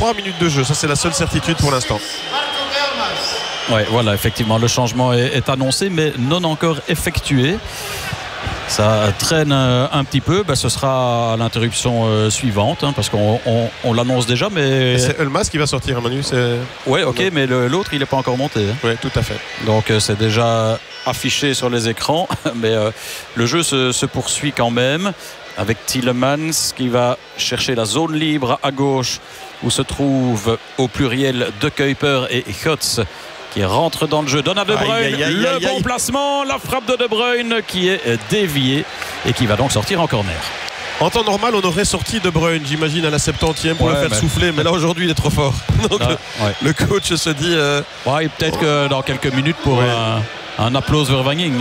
3 minutes de jeu. Ça, c'est la seule certitude pour l'instant. Oui, voilà, effectivement, le changement est annoncé, mais non encore effectué. Ça traîne un petit peu, ce sera à l'interruption suivante, parce qu'on l'annonce déjà, mais... C'est Elmas qui va sortir, Manu. Oui, ok, mais l'autre, il n'est pas encore monté. Oui, tout à fait. Donc c'est déjà affiché sur les écrans, mais le jeu se poursuit quand même, avec Tielemans qui va chercher la zone libre à gauche, où se trouvent au pluriel De Kuyper et Götze, qui rentre dans le jeu, donne à De Bruyne, le bon placement, la frappe de Bruyne qui est déviée et qui va donc sortir en corner. En temps normal, on aurait sorti De Bruyne, j'imagine, à la 70e pour le faire souffler, mais là aujourd'hui il est trop fort. Donc le coach se dit... peut-être que dans quelques minutes pour un applause Vervanging.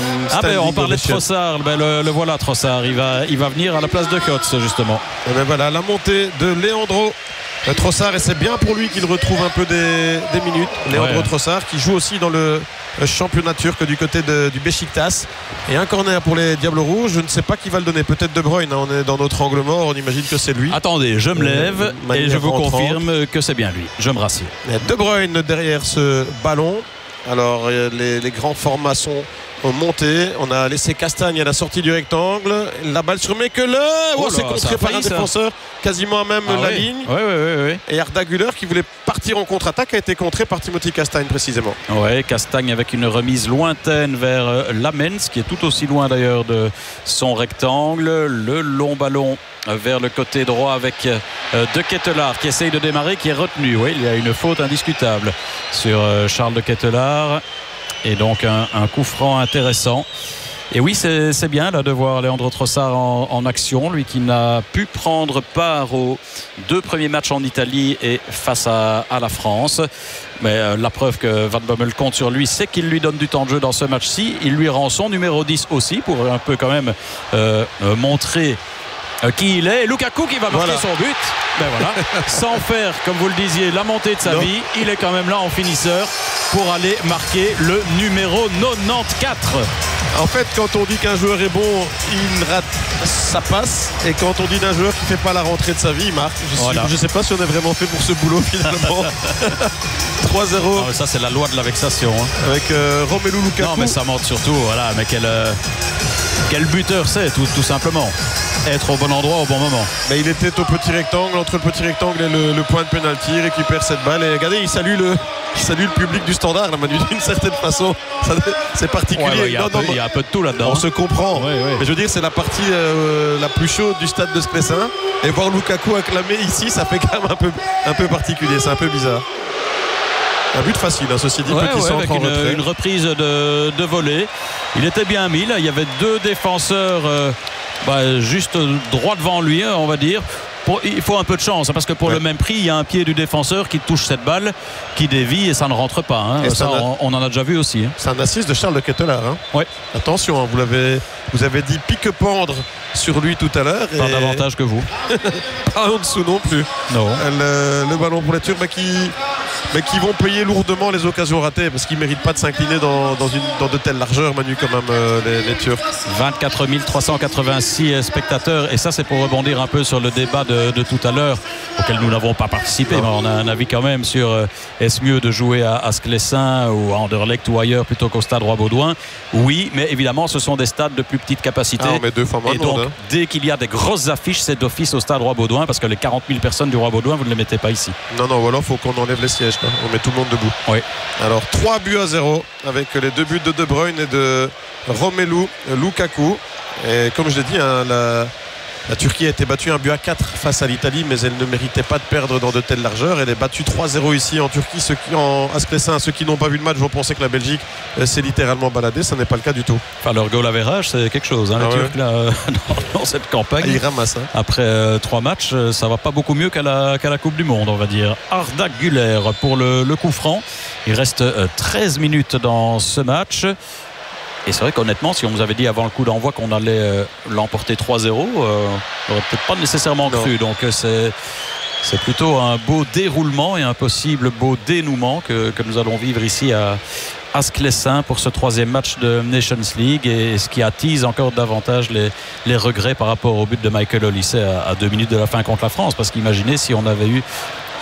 On parlait de Trossard, le voilà Trossard, il va venir à la place de Götze justement. Et voilà la montée de Leandro Trossard, et c'est bien pour lui qu'il retrouve un peu des minutes. Leandro Trossard qui joue aussi dans le championnat turc du côté du Beşiktaş. Et un corner pour les Diables Rouges. Je ne sais pas qui va le donner, peut-être De Bruyne, on est dans notre angle mort, on imagine que c'est lui. Attendez, je me lève et je vous confirme que c'est bien lui, je me rassure. Il y a De Bruyne derrière ce ballon. Alors les grands formats sont montés. On a laissé Castagne à la sortie du rectangle. La balle sur Mekele. C'est contré par un défenseur quasiment à même la ligne. Oui. Et Arda Güler qui voulait partir en contre-attaque a été contré par Timothy Castagne précisément. Oui, Castagne avec une remise lointaine vers Lamens, qui est tout aussi loin d'ailleurs de son rectangle. Le long ballon vers le côté droit avec De Ketelaar qui essaye de démarrer, qui est retenu. Oui, il y a une faute indiscutable sur Charles De Ketelaar. Et donc un coup franc intéressant. Et oui, c'est bien là de voir Leandro Trossard en action, lui qui n'a pu prendre part aux 2 premiers matchs en Italie et face à la France. Mais la preuve que Van Bommel compte sur lui, c'est qu'il lui donne du temps de jeu dans ce match-ci. Il lui rend son numéro 10 aussi pour un peu quand même montrer qui il est. Et Lukaku qui va marquer son but. Sans faire, comme vous le disiez, la montée de sa vie, il est quand même là en finisseur pour aller marquer le numéro 94. En fait, quand on dit qu'un joueur est bon, il rate, ça passe. Et quand on dit d'un joueur qui ne fait pas la rentrée de sa vie, il marque. Je ne sais pas si on est vraiment fait pour ce boulot finalement. 3-0. Ça, c'est la loi de la vexation. Avec Romelu Lukaku. Non, mais ça montre surtout, mais quel buteur c'est, tout simplement. Être au bon endroit au bon moment. Mais il était au petit rectangle, entre le petit rectangle et le point de pénalty, il récupère cette balle et regardez, il salue le public du Standard là, d'une certaine façon. C'est particulier. Il y a un peu de tout là-dedans. On se comprend. Mais je veux dire, c'est la partie la plus chaude du stade de Sclessin. Et voir Lukaku acclamé ici, ça fait quand même un peu particulier. C'est un peu bizarre. Un but facile, ceci dit, petit centre avec en retrait. Une reprise de volée. Il était bien mis là. Il y avait 2 défenseurs juste droit devant lui, on va dire. Il faut un peu de chance, parce que pour le même prix, il y a un pied du défenseur qui touche cette balle, qui dévie et ça ne rentre pas. On en a déjà vu aussi. C'est un assist de Charles De Ketelaar. Attention, vous avez dit pique-pendre sur lui tout à l'heure. Pas davantage que vous. Pas en dessous non plus. Non. Le ballon pour les Turcs, mais qui vont payer lourdement les occasions ratées, parce qu'ils ne méritent pas de s'incliner dans de telles largeurs, Manu, quand même, les Turcs. 24 386 spectateurs, et ça c'est pour rebondir un peu sur le débat de tout à l'heure, auquel nous n'avons pas participé, mais on a un avis quand même sur est-ce mieux de jouer à Sclessin ou à Anderlecht ou ailleurs plutôt qu'au Stade Roi-Baudouin. Oui, mais évidemment ce sont des stades de plus petite capacité, mais 2 fois moins et donc dès qu'il y a des grosses affiches, c'est d'office au Stade Roi-Baudouin, parce que les 40 000 personnes du Roi-Baudouin, vous ne les mettez pas ici. Non, ou alors il faut qu'on enlève les sièges, quoi. On met tout le monde debout. Oui. Alors 3-0 avec les 2 buts de Bruyne et de Romelu Lukaku. Et comme je l'ai dit, la Turquie a été battue 1-4 face à l'Italie, mais elle ne méritait pas de perdre dans de telles largeurs. Elle est battue 3-0 ici en Turquie. À Sclessin, ceux qui n'ont pas vu le match vont penser que la Belgique s'est littéralement baladée. Ce n'est pas le cas du tout. Leur goal average, c'est quelque chose, les Turcs là, dans cette campagne. Ils ramassent. Après 3 matchs, ça va pas beaucoup mieux qu'à la Coupe du Monde, on va dire. Arda Güler pour le coup franc. Il reste 13 minutes dans ce match. Et c'est vrai qu'honnêtement, si on vous avait dit avant le coup d'envoi qu'on allait l'emporter 3-0, on n'aurait peut-être pas nécessairement cru. Donc c'est plutôt un beau déroulement et un possible beau dénouement que nous allons vivre ici à Sclessin pour ce 3e match de Nations League, et ce qui attise encore davantage les regrets par rapport au but de Michael Olise à 2 minutes de la fin contre la France, parce qu'imaginez si on avait eu